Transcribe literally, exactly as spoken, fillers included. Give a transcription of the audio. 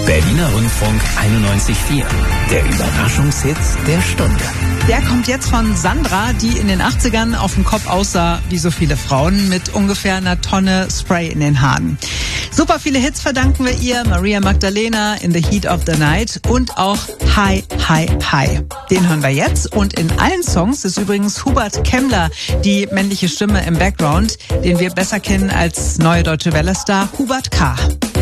Berliner Rundfunk einundneunzig Komma vier. Der Überraschungshit der Stunde. Der kommt jetzt von Sandra, die in den achtzigern auf dem Kopf aussah wie so viele Frauen mit ungefähr einer Tonne Spray in den Haaren. Super viele Hits verdanken wir ihr. Maria Magdalena, In the Heat of the Night und auch Hi, Hi, Hi. Den hören wir jetzt und in allen Songs ist übrigens Hubert Kemmler die männliche Stimme im Background, den wir besser kennen als Neue Deutsche Welle-Star Hubert K.